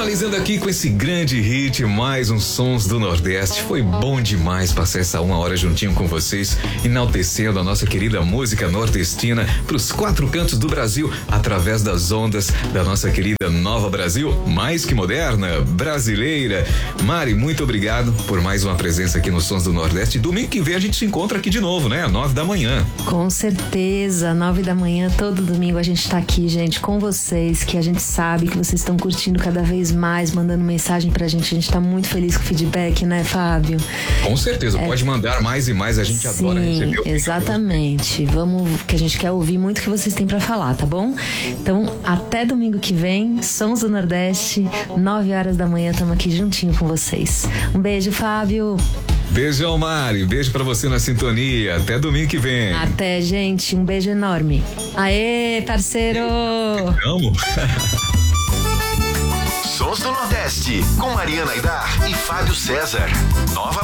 Finalizando aqui com esse grande hit, mais um Sons do Nordeste. Foi bom demais passar essa 1 hora juntinho com vocês, enaltecendo a nossa querida música nordestina pros 4 cantos do Brasil, através das ondas da nossa querida Nova Brasil, mais que moderna, brasileira. Mari, muito obrigado por mais uma presença aqui no Sons do Nordeste. Domingo que vem a gente se encontra aqui de novo, né? 9 da manhã. Com certeza, 9 da manhã, todo domingo a gente tá aqui, gente, com vocês, que a gente sabe que vocês estão curtindo cada vez mais, mandando mensagem pra gente. A gente tá muito feliz com o feedback, né, Fábio? Com certeza, pode mandar mais e mais, a gente adora receber. Exatamente. Vamos, que a gente quer ouvir muito o que vocês têm pra falar, tá bom? Então, até domingo que vem, Sons do Nordeste, 9 horas da manhã, estamos aqui juntinho com vocês. Um beijo, Fábio. Beijão, Mari. Beijo pra você na sintonia. Até domingo que vem. Até, gente. Um beijo enorme. Aê, parceiro! Amo. Sons do Nordeste, com Mariana Aidar e Fábio César. Nova